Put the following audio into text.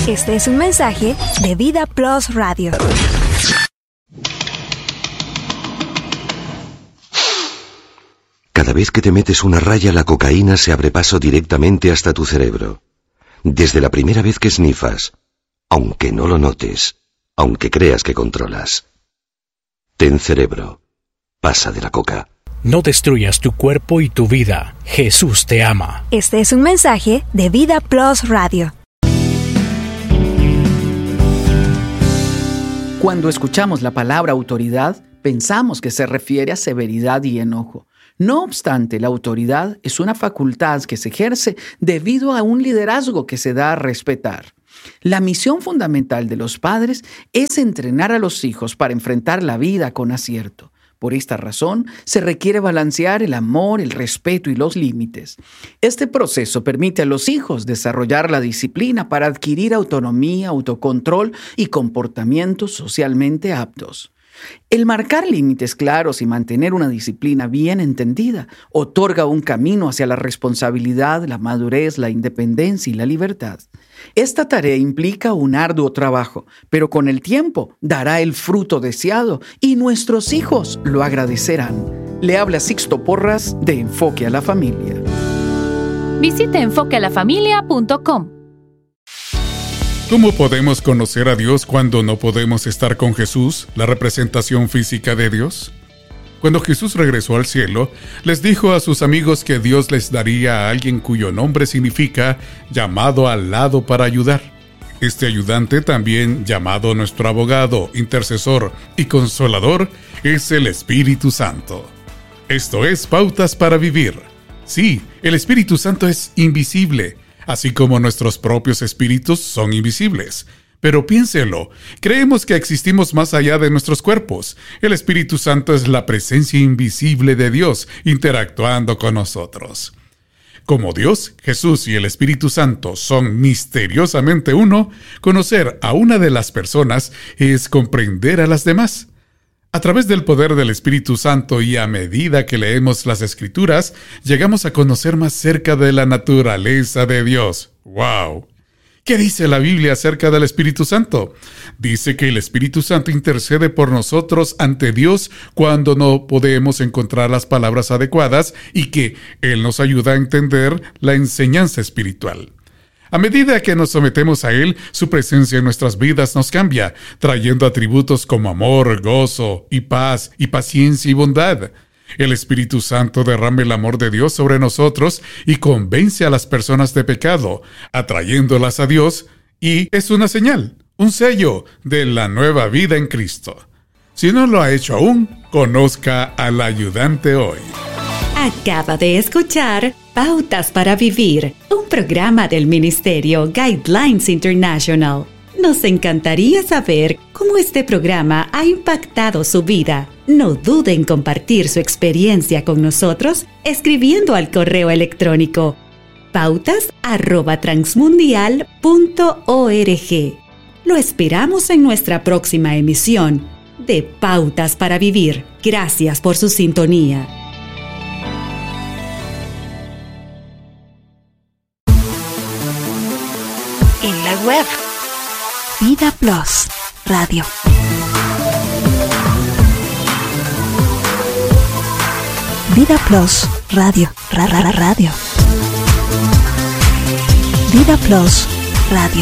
Este es un mensaje de Vida Plus Radio. Cada vez que te metes una raya, la cocaína se abre paso directamente hasta tu cerebro. Desde la primera vez que snifas, aunque no lo notes, aunque creas que controlas. Ten cerebro. Pasa de la coca. No destruyas tu cuerpo y tu vida. Jesús te ama. Este es un mensaje de Vida Plus Radio. Cuando escuchamos la palabra autoridad, pensamos que se refiere a severidad y enojo. No obstante, la autoridad es una facultad que se ejerce debido a un liderazgo que se da a respetar. La misión fundamental de los padres es entrenar a los hijos para enfrentar la vida con acierto. Por esta razón, se requiere balancear el amor, el respeto y los límites. Este proceso permite a los hijos desarrollar la disciplina para adquirir autonomía, autocontrol y comportamientos socialmente aptos. El marcar límites claros y mantener una disciplina bien entendida otorga un camino hacia la responsabilidad, la madurez, la independencia y la libertad. Esta tarea implica un arduo trabajo, pero con el tiempo dará el fruto deseado y nuestros hijos lo agradecerán. Le habla Sixto Porras de Enfoque a la Familia. Visite enfoquealafamilia.com. ¿Cómo podemos conocer a Dios cuando no podemos estar con Jesús, la representación física de Dios? Cuando Jesús regresó al cielo, les dijo a sus amigos que Dios les daría a alguien cuyo nombre significa llamado al lado para ayudar. Este ayudante, también llamado nuestro abogado, intercesor y consolador, es el Espíritu Santo. Esto es Pautas para Vivir. Sí, el Espíritu Santo es invisible, así como nuestros propios espíritus son invisibles. Pero piénselo, creemos que existimos más allá de nuestros cuerpos. El Espíritu Santo es la presencia invisible de Dios interactuando con nosotros. Como Dios, Jesús y el Espíritu Santo son misteriosamente uno, conocer a una de las personas es comprender a las demás. A través del poder del Espíritu Santo y a medida que leemos las Escrituras, llegamos a conocer más cerca de la naturaleza de Dios. ¡Wow! ¿Qué dice la Biblia acerca del Espíritu Santo? Dice que el Espíritu Santo intercede por nosotros ante Dios cuando no podemos encontrar las palabras adecuadas y que Él nos ayuda a entender la enseñanza espiritual. A medida que nos sometemos a Él, su presencia en nuestras vidas nos cambia, trayendo atributos como amor, gozo y paz y paciencia y bondad. El Espíritu Santo derrama el amor de Dios sobre nosotros y convence a las personas de pecado, atrayéndolas a Dios, y es una señal, un sello de la nueva vida en Cristo. Si no lo ha hecho aún, conozca al ayudante hoy. Acaba de escuchar Pautas para Vivir, un programa del Ministerio Guidelines International. Nos encantaría saber cómo este programa ha impactado su vida. No dude en compartir su experiencia con nosotros escribiendo al correo electrónico pautas@transmundial.org. Lo esperamos en nuestra próxima emisión de Pautas para Vivir. Gracias por su sintonía. En la web, Vida Plus Radio. Vida Plus Radio. Radio. Vida Plus Radio.